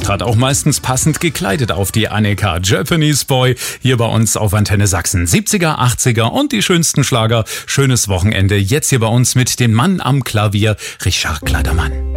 Trat auch meistens passend gekleidet auf, die Annika. Japanese Boy hier bei uns auf Antenne Sachsen. 70er, 80er und die schönsten Schlager. Schönes Wochenende jetzt hier bei uns mit dem Mann am Klavier, Richard Kleidermann.